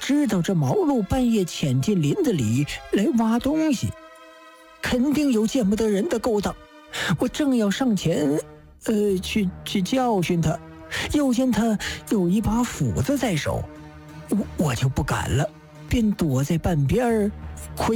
知道这毛路半夜潜进林子里来挖东西，肯定有见不得人的勾当。我正要上前，去教训他，又见他有一把斧子在手，我就不敢了，便躲在半边儿，